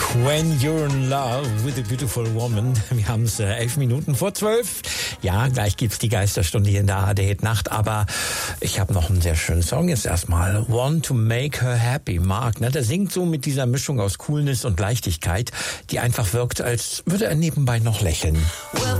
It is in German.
When You're in Love with a Beautiful Woman. Wir haben es 11 Minuten vor 12. Ja, gleich gibt's die Geisterstunde hier in der ARD-Nacht, aber ich habe noch einen sehr schönen Song jetzt erstmal. Want to Make Her Happy, Mark. Ne, der singt so mit dieser Mischung aus Coolness und Leichtigkeit, die einfach wirkt, als würde er nebenbei noch lächeln. Well,